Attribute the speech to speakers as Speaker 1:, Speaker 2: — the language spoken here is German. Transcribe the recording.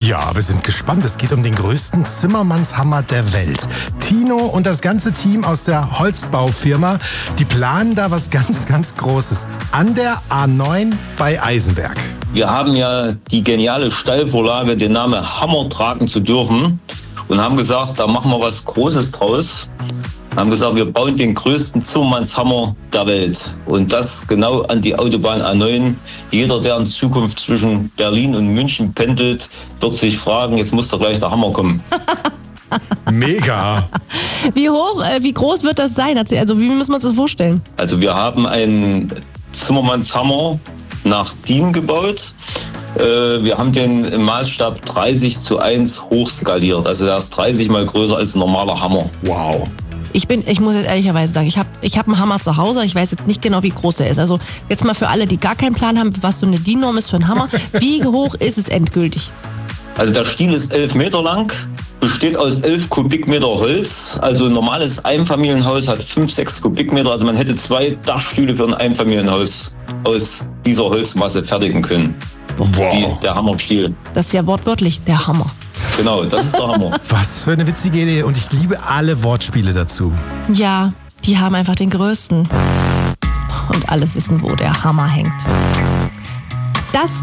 Speaker 1: Ja, wir sind gespannt. Es geht um den größten Zimmermannshammer der Welt. Tino und das ganze Team aus der Holzbaufirma, die planen da was ganz, ganz Großes. An der A9 bei Eisenberg.
Speaker 2: Wir haben ja die geniale Steilvorlage, den Namen Hammer tragen zu dürfen und haben gesagt, da machen wir was Großes draus. Haben gesagt, wir bauen den größten Zimmermannshammer der Welt. Und das genau an die Autobahn A9. Jeder, der in Zukunft zwischen Berlin und München pendelt, wird sich fragen, jetzt muss doch gleich der Hammer kommen.
Speaker 1: Mega.
Speaker 3: Wie groß wird das sein? Also wie müssen wir uns das vorstellen?
Speaker 2: Also wir haben einen Zimmermannshammer nach DIN gebaut. Wir haben den im Maßstab 30:1 hochskaliert. Also der ist 30 mal größer als ein normaler Hammer.
Speaker 1: Wow.
Speaker 3: Ich muss jetzt ehrlicherweise sagen, ich hab einen Hammer zu Hause, ich weiß jetzt nicht genau, wie groß er ist. Also jetzt mal für alle, die gar keinen Plan haben, was so eine DIN-Norm ist für einen Hammer. Wie hoch ist es endgültig?
Speaker 2: Also der Stiel ist 11 Meter lang, besteht aus 11 Kubikmeter Holz. Also ein normales Einfamilienhaus hat 5-6 Kubikmeter. Also man hätte 2 Dachstühle für ein Einfamilienhaus aus dieser Holzmasse fertigen können.
Speaker 1: Wow.
Speaker 2: Der Hammerstiel.
Speaker 3: Das ist ja wortwörtlich der Hammer.
Speaker 2: Genau, das ist der Hammer.
Speaker 1: Was für eine witzige Idee. Und ich liebe alle Wortspiele dazu.
Speaker 3: Ja, die haben einfach den größten. Und alle wissen, wo der Hammer hängt. Das